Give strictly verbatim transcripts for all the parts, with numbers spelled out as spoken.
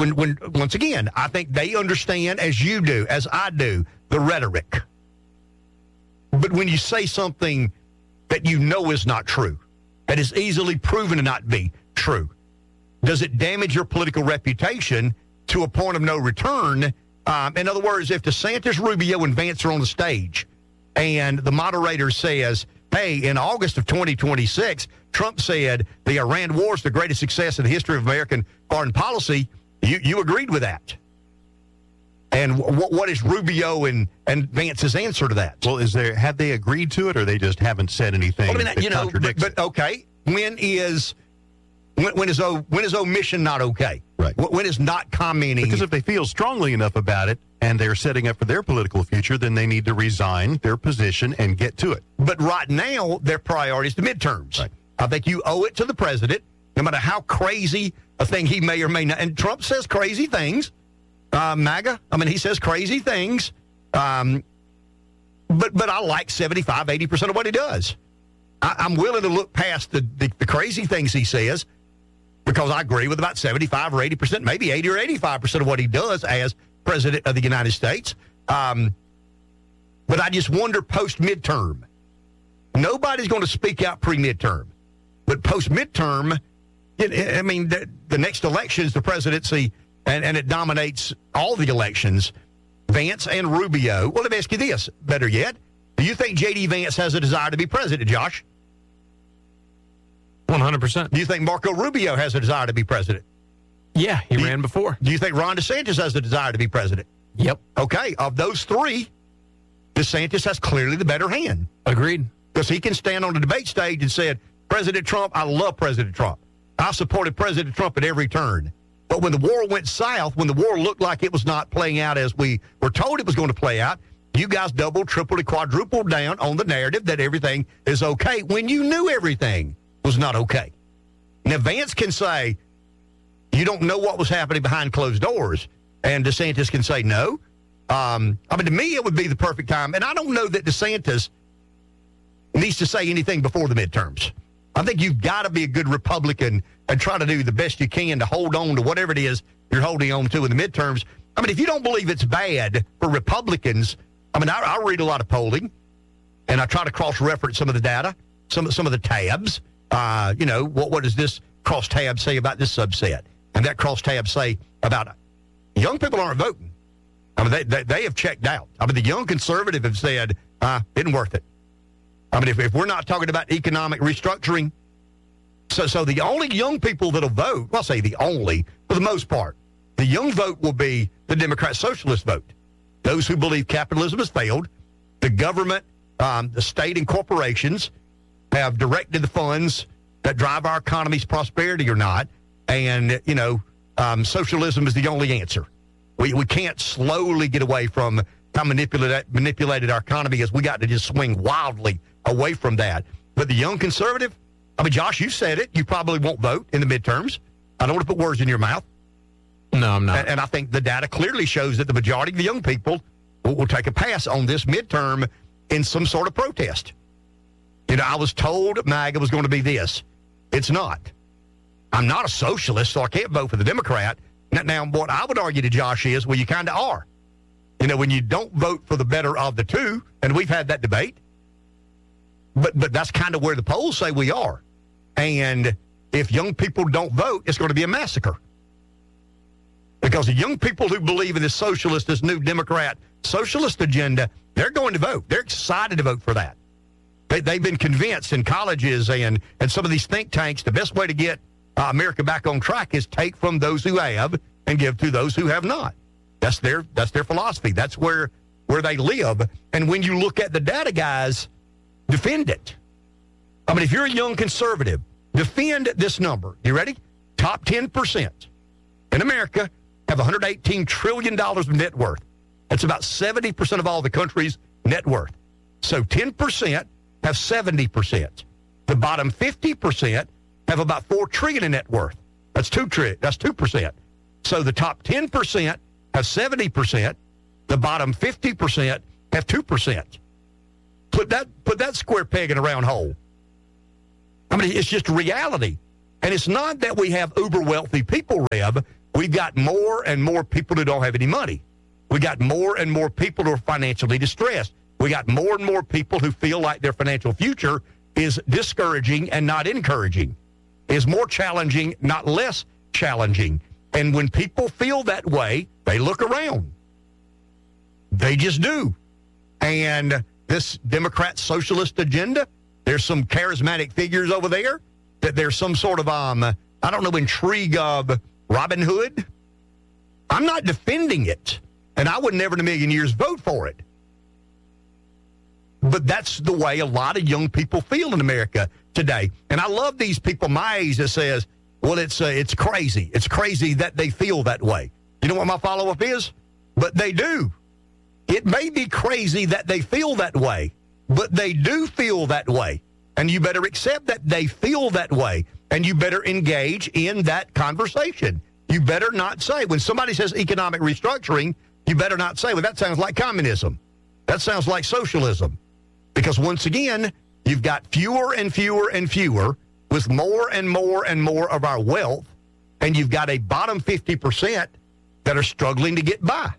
When, when once again, I think they understand, as you do, as I do, the rhetoric. But when you say something that you know is not true, that is easily proven to not be true, does it damage your political reputation to a point of no return? Um, in other words, if DeSantis, Rubio, and Vance are on the stage and the moderator says, hey, in August of twenty twenty-six, Trump said the Iran war is the greatest success in the history of American foreign policy, you, you agreed with that. And w- what is Rubio and, and Vance's answer to that? Well, is there have they agreed to it, or they just haven't said anything well, I mean, that you know, contradicts but, but okay, when is when, when is o, when is omission not okay? Right. When is not commenting? Because if they feel strongly enough about it and they're setting up for their political future, then they need to resign their position and get to it. But right now, their priority is the midterms. Right. I think you owe it to the president, no matter how crazy a thing he may or may not. And Trump says crazy things. Uh, MAGA, I mean, he says crazy things. Um, but but I like seventy-five, eighty percent of what he does. I, I'm willing to look past the, the, the crazy things he says, because I agree with about seventy-five or eighty percent, maybe eighty or eighty-five percent of what he does as president of the United States. Um, but I just wonder post-midterm. Nobody's going to speak out pre-midterm. But post-midterm, it, I mean, the, the next election is the presidency, and, and it dominates all the elections. Vance and Rubio. Well, let me ask you this, better yet. Do you think J D. Vance has a desire to be president, Josh? one hundred percent. Do you think Marco Rubio has a desire to be president? Yeah, he do ran you, before. Do you think Ron DeSantis has a desire to be president? Yep. Okay, of those three, DeSantis has clearly the better hand. Agreed. Because he can stand on the debate stage and said, President Trump, I love President Trump. I supported President Trump at every turn. But when the war went south, when the war looked like it was not playing out as we were told it was going to play out, you guys doubled, tripled, and quadrupled down on the narrative that everything is okay when you knew everything was not okay. Now, Vance can say, you don't know what was happening behind closed doors, and DeSantis can say no. Um, I mean, to me, it would be the perfect time. And I don't know that DeSantis needs to say anything before the midterms. I think you've got to be a good Republican and try to do the best you can to hold on to whatever it is you're holding on to in the midterms. I mean, if you don't believe it's bad for Republicans, I mean, I, I read a lot of polling, and I try to cross-reference some of the data, some, some of the tabs. Uh, you know, what, what does this cross-tab say about this subset? And that cross-tab say about young people aren't voting. I mean, they, they, they have checked out. I mean, the young conservative have said, uh, isn't worth it. I mean, if, if we're not talking about economic restructuring, so so the only young people that'll vote, well, I'll say the only, for the most part, the young vote will be the Democrat Socialist vote. Those who believe capitalism has failed, the government, um, the state and corporations have directed the funds that drive our economy's prosperity or not, and, you know, um, socialism is the only answer. We we can't slowly get away from how manipulated, manipulated our economy is. We got to just swing wildly away from that. But the young conservative, I mean, Josh, you said it. You probably won't vote in the midterms. I don't want to put words in your mouth. No, I'm not. And, and I think the data clearly shows that the majority of the young people will, will take a pass on this midterm in some sort of protest. You know, I was told MAGA was going to be this. It's not. I'm not a socialist, so I can't vote for the Democrat. Now, now what I would argue to Josh is, well, you kind of are. You know, when you don't vote for the better of the two, and we've had that debate, but but that's kind of where the polls say we are. And if young people don't vote, it's going to be a massacre. Because the young people who believe in this socialist, this new Democrat socialist agenda, they're going to vote. They're excited to vote for that. They, they've been convinced in colleges and, and some of these think tanks, the best way to get uh, America back on track is take from those who have and give to those who have not. That's their that's their philosophy. That's where where they live. And when you look at the data, guys, defend it. I mean, if you're a young conservative, defend this number. You ready? Top ten percent in America have one hundred eighteen trillion dollars of net worth. That's about seventy percent of all the country's net worth. So ten percent have seventy percent. The bottom fifty percent have about four trillion dollars in net worth. That's two tri- That's two percent. So the top ten percent have seventy percent. The bottom fifty percent have two percent. Put that put that square peg in a round hole. I mean, it's just reality. And it's not that we have uber wealthy people, Reb. we've got more and more people who don't have any money. We got more and more people who are financially distressed. We got more and more people who feel like their financial future is discouraging and not encouraging, is more challenging, not less challenging. And when people feel that way, they look around. They just do. And this Democrat socialist agenda, there's some charismatic figures over there, that there's some sort of, um, I don't know, intrigue of Robin Hood. I'm not defending it, and I would never in a million years vote for it. But that's the way a lot of young people feel in America today. And I love these people my age that says, well, it's uh, it's crazy. It's crazy that they feel that way. You know what my follow-up is? But they do. It may be crazy that they feel that way, but they do feel that way. And you better accept that they feel that way, and you better engage in that conversation. You better not say, when somebody says economic restructuring, you better not say, well, that sounds like communism. That sounds like socialism. Because once again, you've got fewer and fewer and fewer with more and more and more of our wealth, and you've got a bottom fifty percent that are struggling to get by.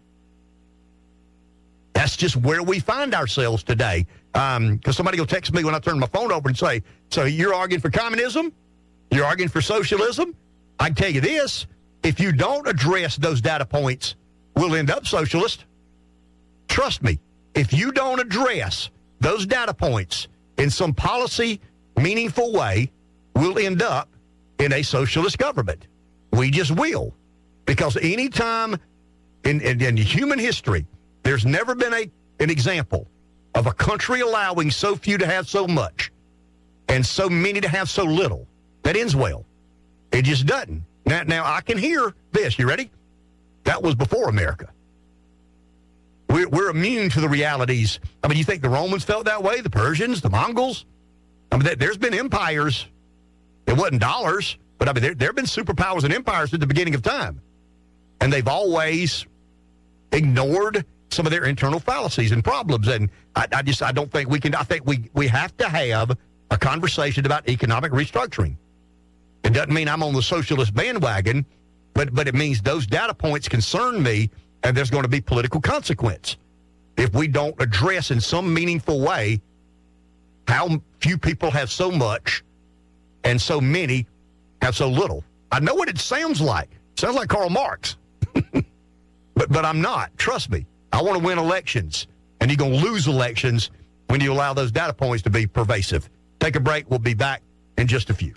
That's just where we find ourselves today. Because um, somebody will text me when I turn my phone over and say, so you're arguing for communism? You're arguing for socialism? I can tell you this, if you don't address those data points, we'll end up socialist. Trust me, if you don't address those data points in some policy, meaningful way, we'll end up in a socialist government. We just will. Because any time in, in, in human history, there's never been a an example of a country allowing so few to have so much and so many to have so little. That ends well. It just doesn't. Now, now I can hear this. You ready? That was before America. We're, we're immune to the realities. I mean, you think the Romans felt that way? The Persians, the Mongols? I mean, there's been empires. It wasn't dollars, but I mean, there, there have been superpowers and empires at the beginning of time. And they've always ignored some of their internal fallacies and problems. And I, I just, I don't think we can, I think we, we have to have a conversation about economic restructuring. It doesn't mean I'm on the socialist bandwagon, but, but it means those data points concern me, and there's going to be political consequence if we don't address in some meaningful way how few people have so much and so many have so little. I know what it sounds like. It sounds like Karl Marx. but but I'm not. Trust me. I want to win elections, and you're going to lose elections when you allow those data points to be pervasive. Take a break. We'll be back in just a few.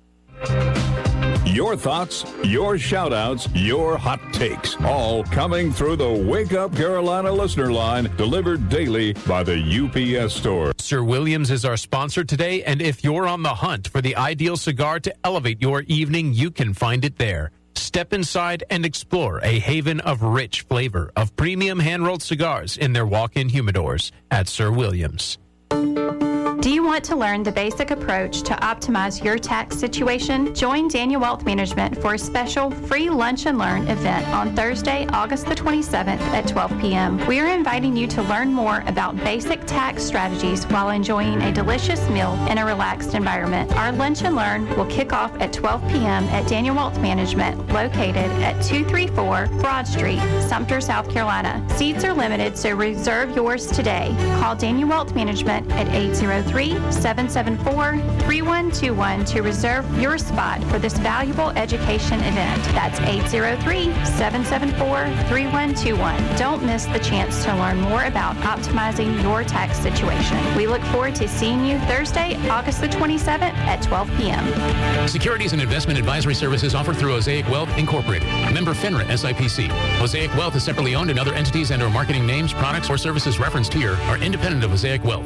Your thoughts, your shout-outs, your hot takes, all coming through the Wake Up Carolina listener line, delivered daily by the U P S store. Sir Williams is our sponsor today, and if you're on the hunt for the ideal cigar to elevate your evening, you can find it there. Step inside and explore a haven of rich flavor of premium hand-rolled cigars in their walk-in humidors at Sir Williams. Do you want to learn the basic approach to optimize your tax situation? Join Daniel Wealth Management for a special free Lunch and Learn event on Thursday, August the twenty-seventh at twelve p.m. We are inviting you to learn more about basic tax strategies while enjoying a delicious meal in a relaxed environment. Our Lunch and Learn will kick off at twelve p.m. at Daniel Wealth Management, located at two thirty-four Broad Street, Sumter, South Carolina. Seats are limited, so reserve yours today. Call Daniel Wealth Management at eight zero three, seven seven four, three one two one to reserve your spot for this valuable education event. That's eight zero three, seven seven four, three one two one. Don't miss the chance to learn more about optimizing your tax situation. We look forward to seeing you Thursday, August the twenty-seventh at twelve p.m. Securities and investment advisory services offered through Osaic Wealth Incorporated. Member FINRA S I P C. Osaic Wealth is separately owned, and other entities and or marketing names, products, or services referenced here are independent of Osaic Wealth.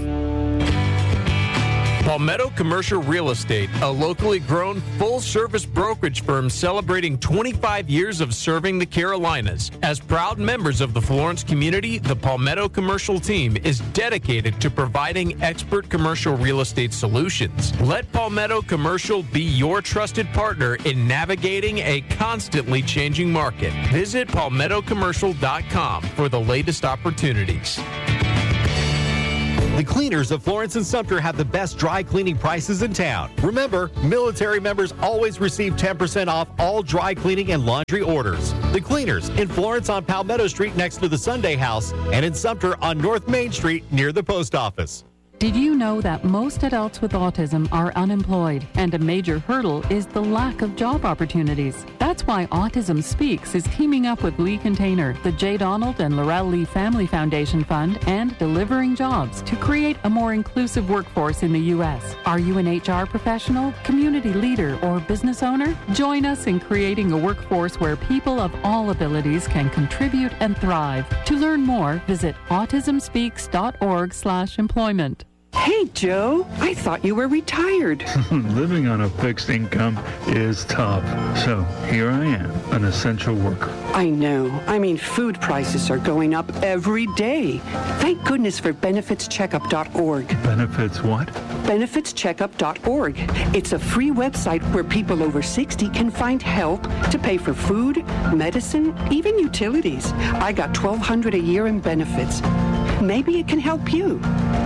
Palmetto Commercial Real Estate, a locally grown full-service brokerage firm celebrating twenty-five years of serving the Carolinas. As proud members of the Florence community, the Palmetto Commercial team is dedicated to providing expert commercial real estate solutions. Let Palmetto Commercial be your trusted partner in navigating a constantly changing market. Visit palmetto commercial dot com for the latest opportunities. The cleaners of Florence and Sumter have the best dry cleaning prices in town. Remember, military members always receive ten percent off all dry cleaning and laundry orders. The cleaners in Florence on Palmetto Street next to the Sunday House and in Sumter on North Main Street near the post office. Did you know that most adults with autism are unemployed, and a major hurdle is the lack of job opportunities? That's why Autism Speaks is teaming up with Lee Container, the J. Donald and Laurel Lee Family Foundation Fund, and Delivering Jobs to create a more inclusive workforce in the U S. Are you an H R professional, community leader, or business owner? Join us in creating a workforce where people of all abilities can contribute and thrive. To learn more, visit autism speaks dot org slash employment. Hey, Joe, I thought you were retired. Living on a fixed income is tough. So here I am, an essential worker. I know. I mean, food prices are going up every day. Thank goodness for benefits checkup dot org. Benefits what? benefits checkup dot org. It's a free website where people over sixty can find help to pay for food, medicine, even utilities. I got twelve hundred dollars a year in benefits. Maybe it can help you.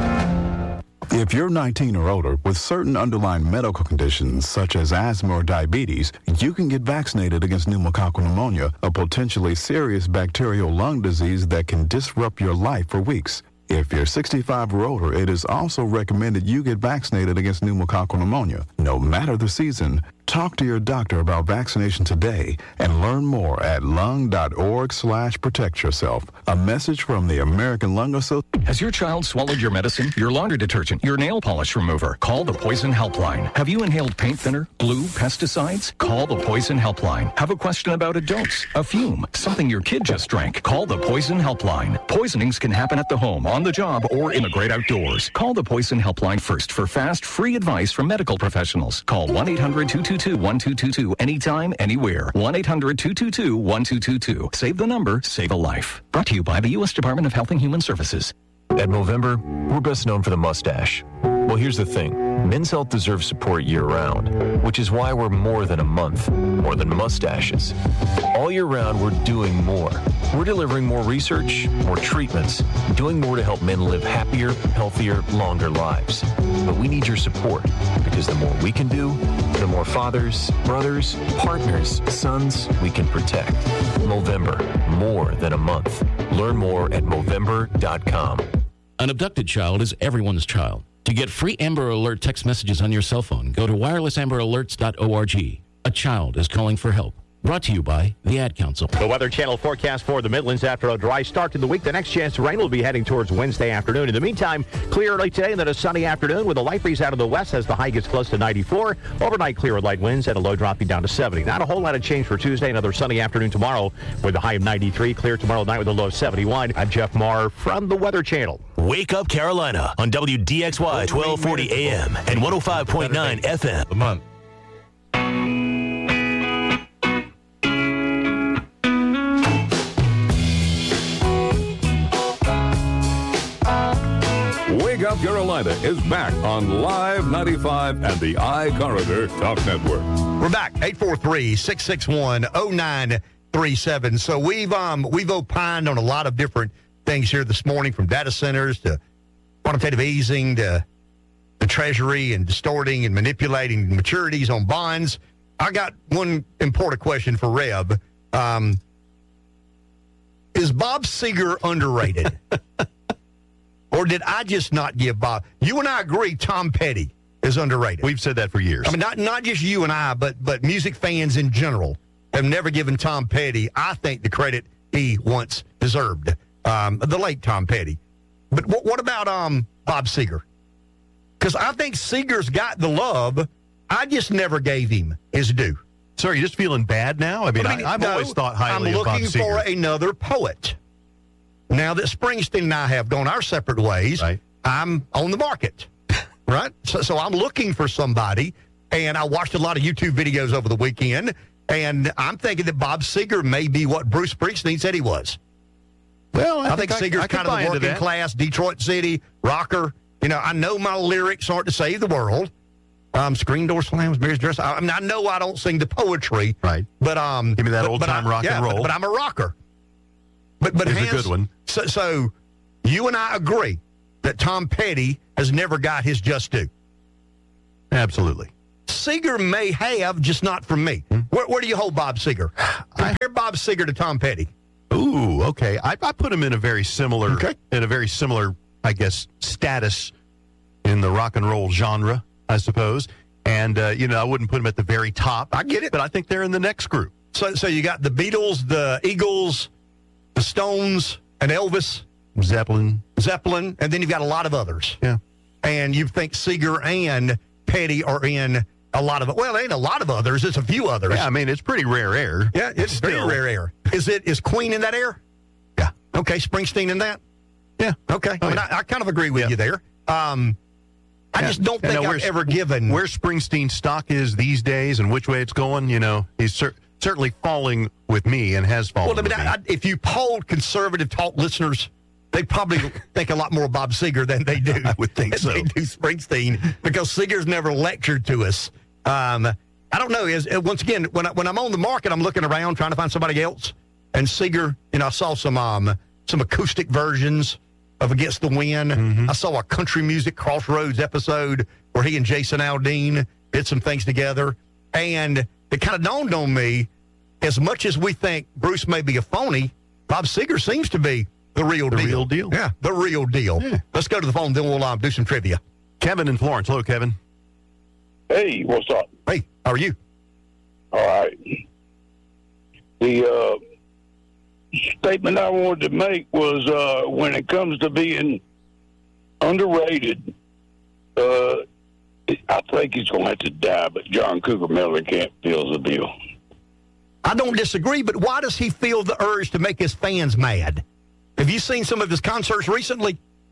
If you're nineteen or older with certain underlying medical conditions such as asthma or diabetes, you can get vaccinated against pneumococcal pneumonia, a potentially serious bacterial lung disease that can disrupt your life for weeks. If you're sixty-five or older, it is also recommended you get vaccinated against pneumococcal pneumonia. No matter the season, talk to your doctor about vaccination today and learn more at lung dot org slash protect yourself. A message from the American Lung Association. Has your child swallowed your medicine, your laundry detergent, your nail polish remover? Call the Poison Helpline. Have you inhaled paint thinner, glue, pesticides? Call the Poison Helpline. Have a question about a dose, a fume, something your kid just drank? Call the Poison Helpline. Poisonings can happen at the home, on the job, or in the great outdoors. Call the Poison Helpline first for fast, free advice from medical professionals. Call one eight hundred two two two one two two two anytime, anywhere. one eight hundred two two two one two two two. Save the number, save a life. Brought to you by the U S Department of Health and Human Services. At Movember, we're best known for the mustache. Well, here's the thing. Men's health deserves support year-round, which is why we're more than a month, more than mustaches. All year round, we're doing more. We're delivering more research, more treatments, doing more to help men live happier, healthier, longer lives. But we need your support, because the more we can do, the more fathers, brothers, partners, sons we can protect. Movember, more than a month. Learn more at Movember dot com. An abducted child is everyone's child. To get free Amber Alert text messages on your cell phone, go to wireless amber alerts dot org. A child is calling for help. Brought to you by the Ad Council. The Weather Channel forecast for the Midlands after a dry start to the week. The next chance to rain will be heading towards Wednesday afternoon. In the meantime, clear early today and then a sunny afternoon with a light breeze out of the west as the high gets close to ninety-four. Overnight clear with light winds and a low dropping down to seventy. Not a whole lot of change for Tuesday. Another sunny afternoon tomorrow with a high of ninety-three. Clear tomorrow night with a low of seventy-one. I'm Jeff Marr from the Weather Channel. Wake Up Carolina on W D X Y twelve forty A M and one oh five point nine F M. A month. Wake Up Carolina is back on Live ninety-five and the iCorridor Talk Network. We're back. eight four three, six six one, oh nine three seven. So we've um we've opined on a lot of different things here this morning, from data centers to quantitative easing to the Treasury and distorting and manipulating maturities on bonds. I got one important question for Reb. Um, is Bob Seger underrated? Or did I just not give Bob? You and I agree Tom Petty is underrated. We've said that for years. I mean, not not just you and I, but but music fans in general have never given Tom Petty, I think, the credit he once deserved. Um, the late Tom Petty. But what, what about um, Bob Seger? Because I think Seger's got the love. I just never gave him his due. So are you just feeling bad now? I mean, I mean I, I've no, always thought highly of Bob Seger. I'm looking for another poet. Now that Springsteen and I have gone our separate ways, right. I'm on the market, right? So, so I'm looking for somebody, and I watched a lot of YouTube videos over the weekend, and I'm thinking that Bob Seger may be what Bruce Springsteen said he was. Well, I, I think, think Seger's I, I kind of the working class, Detroit City, rocker. You know, I know my lyrics aren't to save the world. Um, screen door slams, Mary's dress. I, I mean, I know I don't sing the poetry. Right. But, um. Give me that but, old time but rock I, yeah, and roll. But, but I'm a rocker. But but Here's Hans, a good one. So, so you and I agree that Tom Petty has never got his just due. Absolutely. Seeger may have, just not from me. Hmm? Where, where do you hold Bob Seeger? Compare Bob Seeger to Tom Petty. Ooh, okay. I, I put him in a very similar, okay. in a very similar, I guess, status in the rock and roll genre, I suppose. And, uh, you know, I wouldn't put him at the very top. I get it. But I think they're in the next group. So so you got the Beatles, the Eagles, the Stones, and Elvis. Zeppelin. Zeppelin. And then you've got a lot of others. Yeah. And you think Seeger and Petty are in a lot of, well, it ain't a lot of others. It's a few others. Yeah, I mean, it's pretty rare air. Yeah, it's Still. very rare air. Is it? Is Queen in that air? Yeah. Okay, Springsteen in that? Yeah. Okay. Oh, I, mean, yeah. I, I kind of agree with yeah. you there. Um, I yeah. just don't think now, I've ever given. Where Springsteen's stock is these days and which way it's going, you know, he's cer- certainly falling with me and has fallen well, I mean, with I, me. I, if you polled conservative talk listeners, they probably think a lot more of Bob Seeger than they do. I would think so. They do Springsteen, because Seeger's never lectured to us. Um, I don't know. Is once again, when I, when I'm on the market, I'm looking around trying to find somebody else. And Seeger, you know, I saw some um, some acoustic versions of Against the Wind. Mm-hmm. I saw a country music Crossroads episode where he and Jason Aldean did some things together. And it kind of dawned on me, as much as we think Bruce may be a phony, Bob Seeger seems to be the real the deal. The real deal. Yeah, the real deal. Yeah. Let's go to the phone, then we'll um, do some trivia. Kevin in Florence. Hello, Kevin. Hey, what's up? Hey, how are you? All right. The uh, statement I wanted to make was uh, when it comes to being underrated, uh, I think he's going to have to die, but John Cougar Mellencamp feels the deal. I don't disagree, but why does he feel the urge to make his fans mad? Have you seen some of his concerts recently?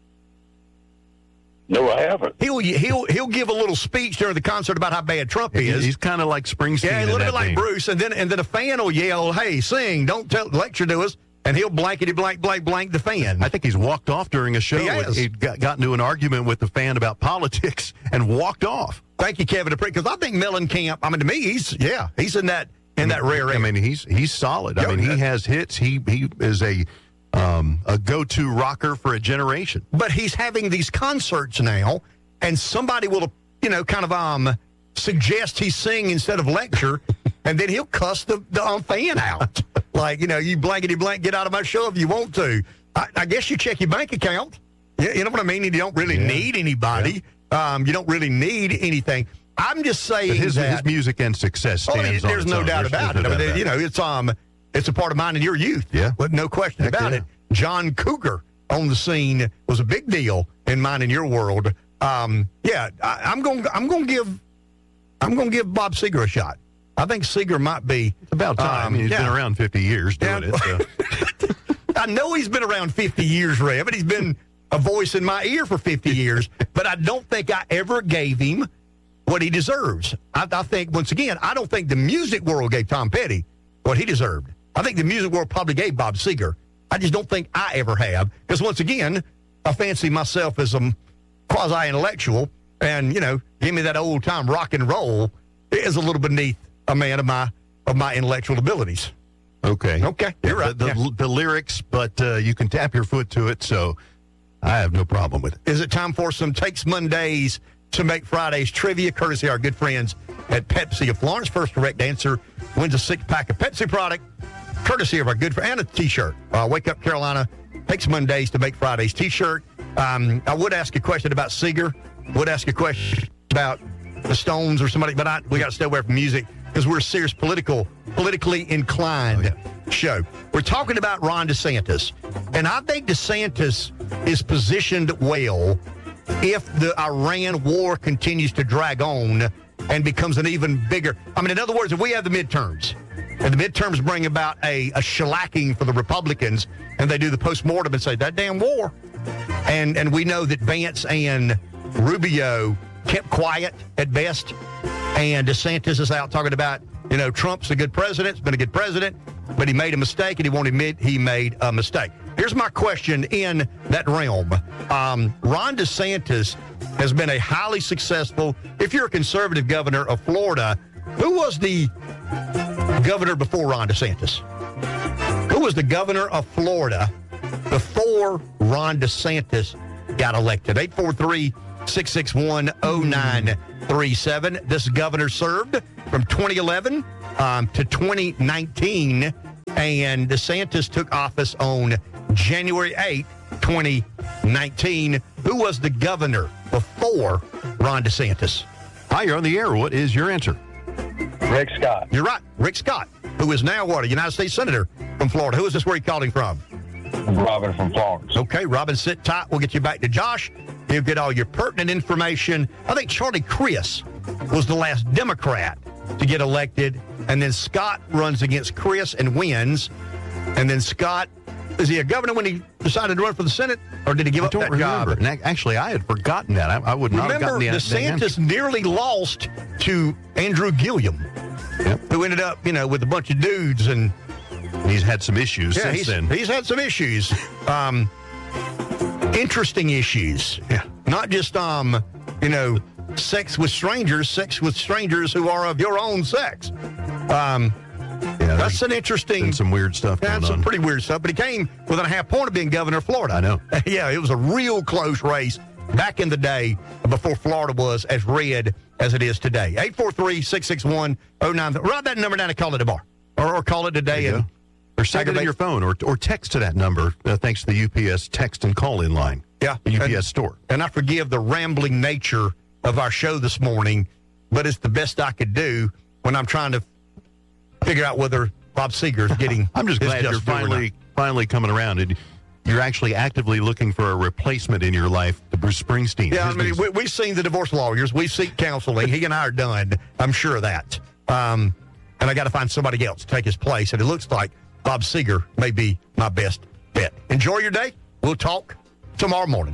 No, I haven't. He'll he'll he'll give a little speech during the concert about how bad Trump is. He's kind of like Springsteen. Yeah, a little bit like vein. Bruce, and then and then a fan will yell, "Hey, sing! Don't tell lecture to us." And he'll blankety blank blank blank the fan. I think he's walked off during a show. He has. He got, got into an argument with the fan about politics and walked off. Thank you, Kevin, because I think Mellencamp. I mean, to me, he's yeah, he's in that in that rare. I mean, he's he's solid. I mean, he has hits. He he is a. Um, a go-to rocker for a generation. But he's having these concerts now, and somebody will, you know, kind of um suggest he sing instead of lecture, and then he'll cuss the, the um, fan out. Like, you know, you blankety blank, get out of my show if you want to. I, I guess you check your bank account. You, you know what I mean? You don't really yeah. need anybody. Yeah. Um, you don't really need anything. I'm just saying but his, that his music and success stands oh, there's on no its doubt own. about there's, it. there's no I mean, doubt you know, it's um. It's a part of mine in your youth. Yeah. With no question Heck about yeah. it. John Cougar on the scene was a big deal in mine and your world. Um, yeah, I, I'm going I'm going to give I'm going to give Bob Seeger a shot. I think Seeger might be it's about time. Um, I mean, he's yeah. been around fifty years doing yeah. it. So. I know he's been around fifty years, Rev, and he's been a voice in my ear for fifty years, but I don't think I ever gave him what he deserves. I, I think, once again, I don't think the music world gave Tom Petty what he deserved. I think the music world probably gave Bob Seeger. I just don't think I ever have. Because once again, I fancy myself as a quasi-intellectual, and, you know, give me that old-time rock and roll is a little beneath a man of my of my intellectual abilities. Okay. Okay, you're right. The, the, yeah. the lyrics, but uh, you can tap your foot to it, so I have no problem with it. Is it time for some Takes Mondays to Make Fridays trivia, courtesy of our good friends at Pepsi of Florence? First correct answer wins a six-pack of Pepsi product, courtesy of our good friend, and a T-shirt. Uh, Wake Up Carolina Takes Mondays to Make Fridays T-shirt. Um, I would ask a question about Seeger. Would ask a question about the Stones or somebody, but I, we got to stay away from music because we're a serious political, politically inclined oh, yeah. show. We're talking about Ron DeSantis, and I think DeSantis is positioned well if the Iran war continues to drag on and becomes an even bigger. I mean, in other words, if we have the midterms, and the midterms bring about a, a shellacking for the Republicans, and they do the postmortem and say, that damn war. And and we know that Vance and Rubio kept quiet at best, and DeSantis is out talking about, you know, Trump's a good president, he's been a good president, but he made a mistake, and he won't admit he made a mistake. Here's my question in that realm. Um, Ron DeSantis has been a highly successful, if you're a conservative governor of Florida, who was the governor before Ron DeSantis? Who was the governor of Florida before Ron DeSantis got elected. eight four three, six six one, zero nine three seven. This governor served from twenty eleven um, to twenty nineteen, and DeSantis took office on January eighth, twenty nineteen. Who was the governor before Ron DeSantis? Hi, you're on the air. What is your answer? Rick Scott. You're right. Rick Scott, who is now what? A United States Senator from Florida. Who is this? Where are you calling from? Robin from Florence. Okay, Robin, sit tight. We'll get you back to Josh. He'll get all your pertinent information. I think Charlie Crist was the last Democrat to get elected, and then Scott runs against Crist and wins. And then Scott, is he a governor when he decided to run for the Senate, or did he give I up don't that remember. job? And actually, I had forgotten that. I, I would not Remember, have gotten the DeSantis the nearly lost to Andrew Gilliam, yep. who ended up, you know, with a bunch of dudes, and he's had some issues yeah, since he's, then. He's had some issues, um, interesting issues. Yeah, not just um, you know, sex with strangers, sex with strangers who are of your own sex. Um, yeah, that's an interesting, some weird stuff. Yeah, going some on. pretty weird stuff. But he came within a half point of being governor of Florida. I know. Yeah, it was a real close race back in the day before Florida was as red as it is today. eight four three, six six one, zero nine. Write that number down and call it tomorrow. Or, or call it today. And or save it in your phone, or or text to that number, uh, thanks to the U P S text and call-in line. Yeah. The U P S and, store. And I forgive the rambling nature of our show this morning, but it's the best I could do when I'm trying to figure out whether Bob Seger is getting I'm just his glad you're just due or finally finally coming around, and you're actually actively looking for a replacement in your life to Bruce Springsteen. Yeah, His I mean, news- we, we've seen the divorce lawyers. We've seen counseling. He and I are done. I'm sure of that. Um, and I got to find somebody else to take his place. And it looks like Bob Seger may be my best bet. Enjoy your day. We'll talk tomorrow morning.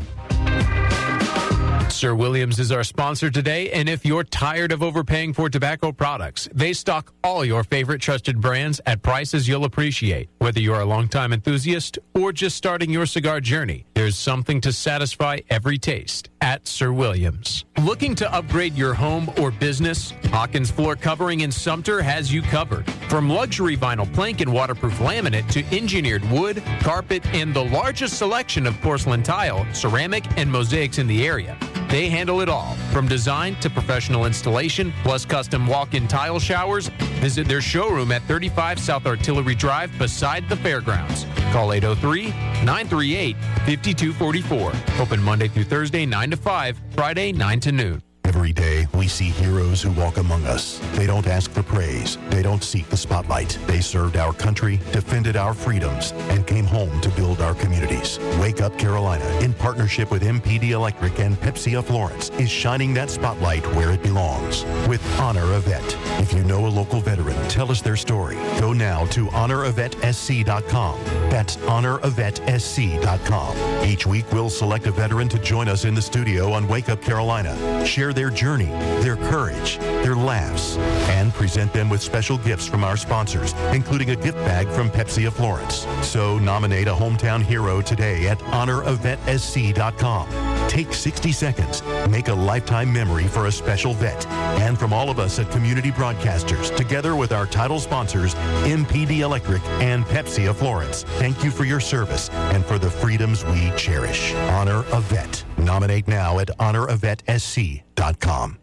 Sir Williams is our sponsor today, and if you're tired of overpaying for tobacco products, they stock all your favorite trusted brands at prices you'll appreciate. Whether you're a longtime enthusiast or just starting your cigar journey, there's something to satisfy every taste at Sir Williams. Looking to upgrade your home or business? Hawkins Floor Covering in Sumter has you covered. From luxury vinyl plank and waterproof laminate to engineered wood, carpet, and the largest selection of porcelain tile, ceramic, and mosaics in the area. They handle it all, from design to professional installation, plus custom walk-in tile showers. Visit their showroom at thirty-five South Artillery Drive beside the fairgrounds. Call eight oh three, nine three eight, five two four four. Open Monday through Thursday, nine to five, Friday, nine to noon. Every day, we see heroes who walk among us. They don't ask for praise. They don't seek the spotlight. They served our country, defended our freedoms, and came home to build our communities. Wake Up Carolina, in partnership with M P D Electric and Pepsi of Florence, is shining that spotlight where it belongs with Honor a Vet. If you know a local veteran, tell us their story. Go now to honor a vet s c dot com. That's honor a vet s c dot com. Each week, we'll select a veteran to join us in the studio on Wake Up Carolina. Share their journey, their courage, their laughs, and present them with special gifts from our sponsors, including a gift bag from Pepsi of Florence. So nominate a hometown hero today at honor a vet s c dot com. Take sixty seconds. Make a lifetime memory for a special vet. And from all of us at Community Broadcasters, together with our title sponsors, M P D Electric and Pepsi of Florence, thank you for your service and for the freedoms we cherish. Honor a Vet. Nominate now at honor a vet s c dot com.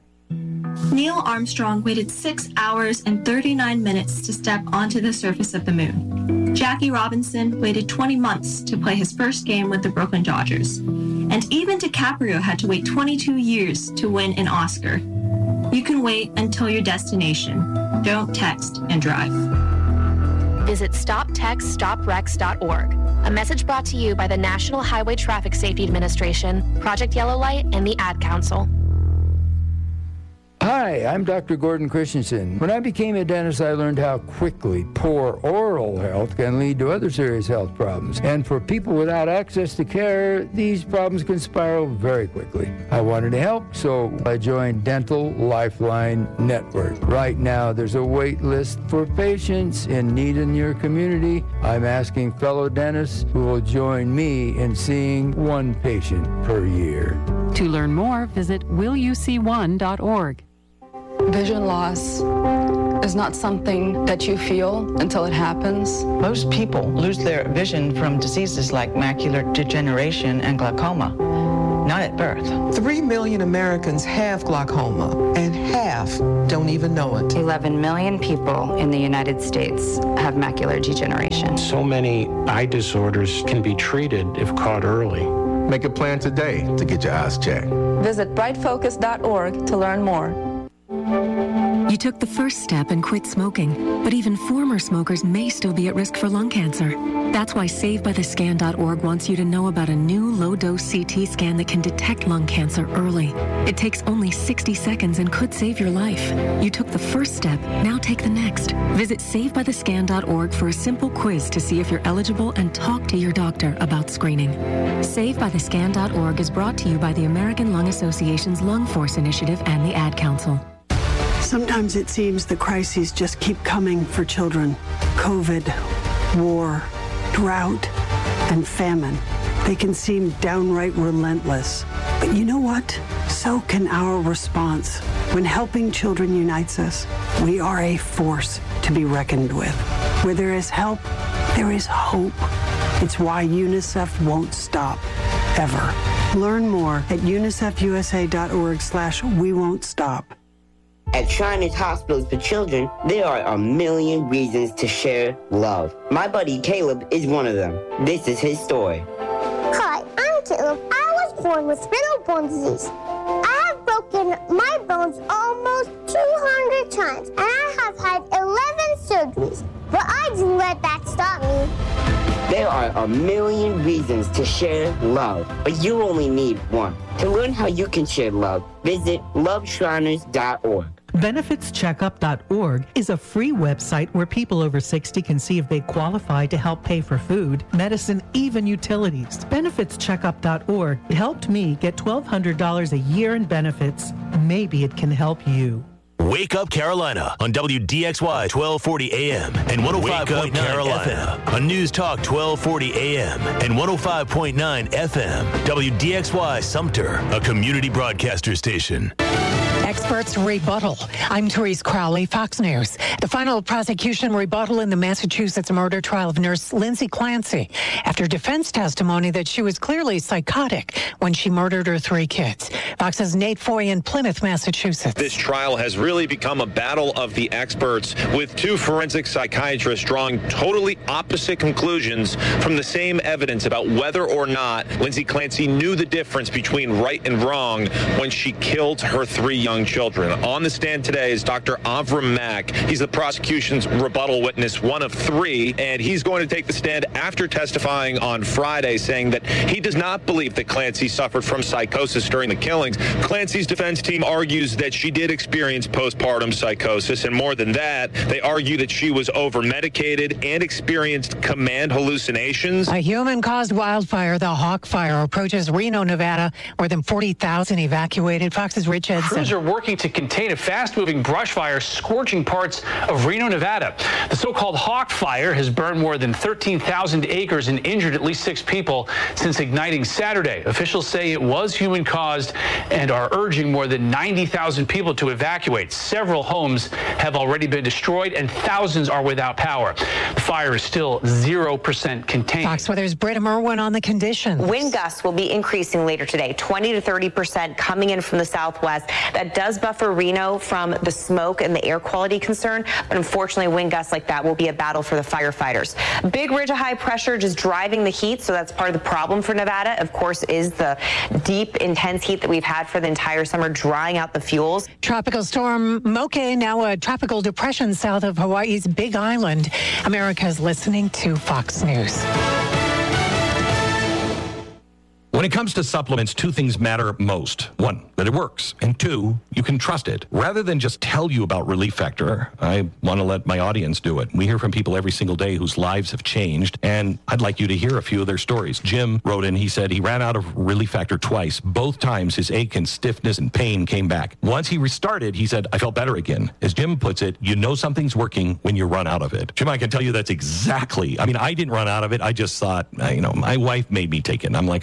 Neil Armstrong waited six hours and thirty-nine minutes to step onto the surface of the moon. Jackie Robinson waited twenty months to play his first game with the Brooklyn Dodgers. And even DiCaprio had to wait twenty-two years to win an Oscar. You can wait until your destination. Don't text and drive. Visit stop text stop wrecks dot org. A message brought to you by the National Highway Traffic Safety Administration, Project Yellow Light, and the Ad Council. Hi, I'm Doctor Gordon Christensen. When I became a dentist, I learned how quickly poor oral health can lead to other serious health problems. And for people without access to care, these problems can spiral very quickly. I wanted to help, so I joined Dental Lifeline Network. Right now, there's a wait list for patients in need in your community. I'm asking fellow dentists who will join me in seeing one patient per year. To learn more, visit will you see one dot org. Vision loss is not something that you feel until it happens. Most people lose their vision from diseases like macular degeneration and glaucoma. not at birth. Three million Americans have glaucoma, and half don't even know it. eleven million people in the United States have macular degeneration. So many eye disorders can be treated if caught early. Make a plan today to get your eyes checked. Visit bright focus dot org to learn more. You took the first step and quit smoking, but even former smokers may still be at risk for lung cancer. That's why save by the scan dot org wants you to know about a new low-dose C T scan that can detect lung cancer early. It takes only sixty seconds and could save your life. You took the first step, now take the next. Visit save by the scan dot org for a simple quiz to see if you're eligible and talk to your doctor about screening. save by the scan dot org is brought to you by the American Lung Association's Lung Force Initiative and the Ad Council. Sometimes it seems the crises just keep coming for children. COVID, war, drought, and famine. They can seem downright relentless. But you know what? So can our response. When helping children unites us, we are a force to be reckoned with. Where there is help, there is hope. It's why UNICEF won't stop, ever. Learn more at unicef u s a dot org slash we won't stop. At Shriners Hospitals for Children, there are a million reasons to share love. My buddy Caleb is one of them. This is his story. Hi, I'm Caleb. I was born with spinal bone disease. I have broken my bones almost two hundred times, and I have had eleven surgeries. But I didn't let that stop me. There are a million reasons to share love, but you only need one. To learn how you can share love, visit love shriners dot org. benefits checkup dot org is a free website where people over sixty can see if they qualify to help pay for food, medicine, even utilities. benefits checkup dot org helped me get twelve hundred dollars a year in benefits. Maybe it can help you. Wake Up Carolina on W D X Y twelve forty A M and one oh five point nine F M. On News Talk twelve forty A M and one oh five point nine F M. W D X Y Sumter, a community broadcaster station. Experts rebuttal. I'm Therese Crowley, Fox News. The final prosecution rebuttal in the Massachusetts murder trial of nurse Lindsay Clancy after defense testimony that she was clearly psychotic when she murdered her three kids. Fox's Nate Foy in Plymouth, Massachusetts. This trial has really become a battle of the experts, with two forensic psychiatrists drawing totally opposite conclusions from the same evidence about whether or not Lindsay Clancy knew the difference between right and wrong when she killed her three young children. On the stand today is Doctor Avram Mack. He's the prosecution's rebuttal witness, one of three, and he's going to take the stand after testifying on Friday, saying that he does not believe that Clancy suffered from psychosis during the killings. Clancy's defense team argues that she did experience postpartum psychosis, and more than that, they argue that she was over-medicated and experienced command hallucinations. A human-caused wildfire, the Hawk Fire, approaches Reno, Nevada. More than forty thousand evacuated. Fox's Rich Edson. Crews are working to contain a fast-moving brush fire scorching parts of Reno, Nevada. The so-called Hawk Fire has burned more than thirteen thousand acres and injured at least six people since igniting Saturday. Officials say it was human-caused and are urging more than ninety thousand people to evacuate. Several homes have already been destroyed and thousands are without power. The fire is still zero percent contained. Fox Weather's Britta Merwin on the conditions. Wind gusts will be increasing later today, twenty to thirty percent coming in from the southwest. That does buffer Reno from the smoke and the air quality concern, but unfortunately wind gusts like that will be a battle for the firefighters. Big ridge of high pressure just driving the heat, so that's part of the problem for Nevada, of course, is the deep, intense heat that we've had for the entire summer, drying out the fuels. Tropical storm Moke, now a tropical depression south of Hawaii's Big Island. America's listening to Fox News. When it comes to supplements, two things matter most. One, that it works. And two, you can trust it. Rather than just tell you about Relief Factor, I want to let my audience do it. We hear from people every single day whose lives have changed, and I'd like you to hear a few of their stories. Jim wrote in, he said he ran out of Relief Factor twice. Both times his ache and stiffness and pain came back. Once he restarted, he said, I felt better again. As Jim puts it, you know something's working when you run out of it. Jim, I can tell you that's exactly, I mean, I didn't run out of it. I just thought, you know, my wife made me take it. And I'm like, I'm not going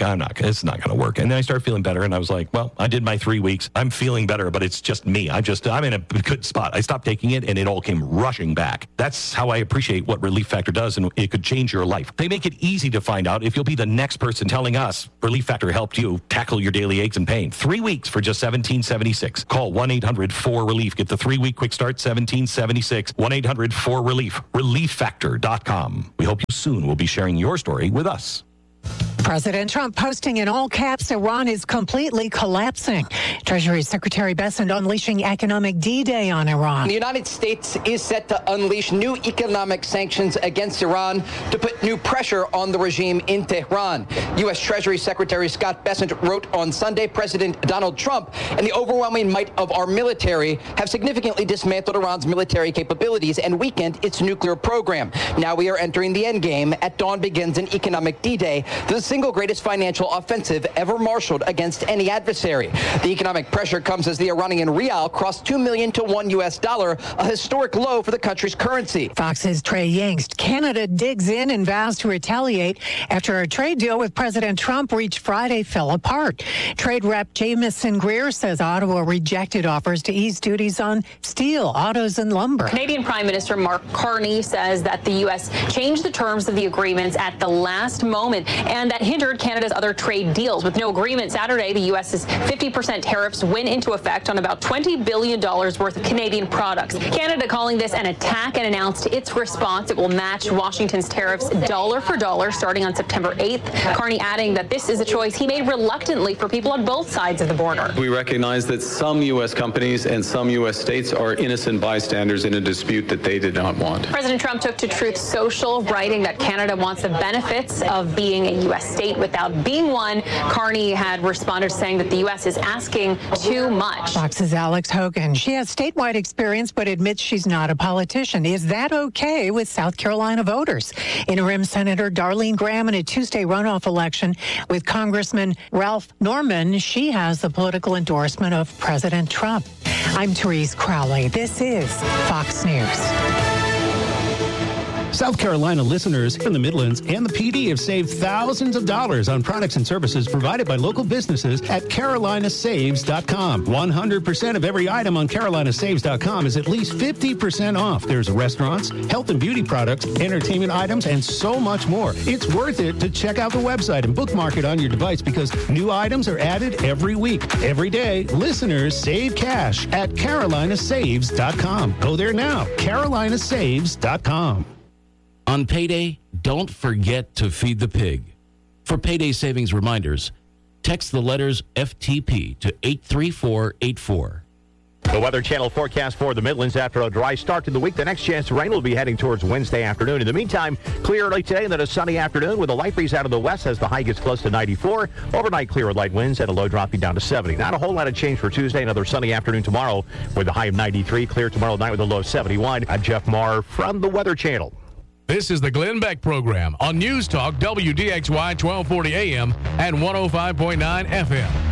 it's not going to work. And then I started feeling better, and I was like, well, I did my three weeks. I'm feeling better, but it's just me. I'm just, I'm in a good spot. I stopped taking it, and it all came rushing back. That's how I appreciate what Relief Factor does, and it could change your life. They make it easy to find out if you'll be the next person telling us Relief Factor helped you tackle your daily aches and pain. Three weeks for just seventeen seventy-six. Call one eight hundred four relief. Get the three-week quick start, seventeen seventy-six. one eight hundred four relief. relief factor dot com. We hope you soon will be sharing your story with us. President Trump posting in all caps, Iran is completely collapsing. Treasury Secretary Bessent unleashing economic D-Day on Iran. The United States is set to unleash new economic sanctions against Iran to put new pressure on the regime in Tehran. U S. Treasury Secretary Scott Bessent wrote on Sunday, President Donald Trump and the overwhelming might of our military have significantly dismantled Iran's military capabilities and weakened its nuclear program. Now we are entering the endgame. At dawn begins an economic D-Day, the single greatest financial offensive ever marshaled against any adversary. The economic pressure comes as the Iranian rial crossed two million to one U S dollar, a historic low for the country's currency. Fox's Trey Yingst. Canada digs in and vows to retaliate after a trade deal with President Trump reached Friday fell apart. Trade Rep Jamieson Greer says Ottawa rejected offers to ease duties on steel, autos, and lumber. Canadian Prime Minister Mark Carney says that the U S changed the terms of the agreements at the last moment and that hindered Canada's other trade deals. With no agreement Saturday, the U S's fifty percent tariffs went into effect on about twenty billion dollars worth of Canadian products. Canada calling this an attack and announced its response. It will match Washington's tariffs dollar for dollar starting on September eighth. Carney adding that this is a choice he made reluctantly for people on both sides of the border. We recognize that some U S companies and some U S states are innocent bystanders in a dispute that they did not want. President Trump took to Truth Social, writing that Canada wants the benefits of being a U S state without being one. Carney had responded saying that the U S is asking too much. Fox's Alex Hogan. She has statewide experience but admits she's not a politician. Is that okay with South Carolina voters? Interim Senator Darlene Graham in a Tuesday runoff election with Congressman Ralph Norman. She has the political endorsement of President Trump. I'm Therese Crowley. This is Fox News. South Carolina listeners in the Midlands and the P D have saved thousands of dollars on products and services provided by local businesses at Carolina Saves dot com. one hundred percent of every item on Carolina Saves dot com is at least fifty percent off. There's restaurants, health and beauty products, entertainment items, and so much more. It's worth it to check out the website and bookmark it on your device because new items are added every week. Every day, listeners save cash at Carolina Saves dot com. Go there now, Carolina Saves dot com. On payday, don't forget to feed the pig. For payday savings reminders, text the letters F T P to eight three four eight four. The Weather Channel forecast for the Midlands after a dry start to the week. The next chance of rain will be heading towards Wednesday afternoon. In the meantime, clear early today and then a sunny afternoon with a light breeze out of the west as the high gets close to ninety-four. Overnight clear with light winds and a low dropping down to seventy. Not a whole lot of change for Tuesday. Another sunny afternoon tomorrow with a high of ninety-three. Clear tomorrow night with a low of seventy-one. I'm Jeff Marr from the Weather Channel. This is the Glenn Beck Program on News Talk W D X Y twelve forty A M and one oh five point nine F M.